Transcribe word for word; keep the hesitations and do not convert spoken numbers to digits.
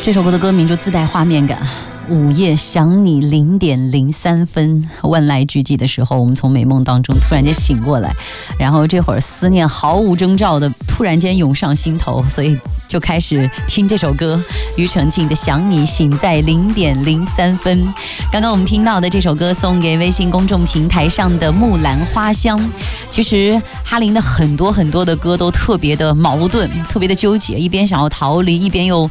这首歌的歌名就自带画面感。午夜想你零点零三分，万籁俱寂的时候，我们从美梦当中突然间醒过来，然后这会儿思念毫无征兆的突然间涌上心头，所以就开始听这首歌，庾澄庆的《想你醒在零点零三分》。刚刚我们听到的这首歌送给微信公众平台上的木兰花香。其实哈林的很多很多的歌都特别的矛盾，特别的纠结，一边想要逃离，一边又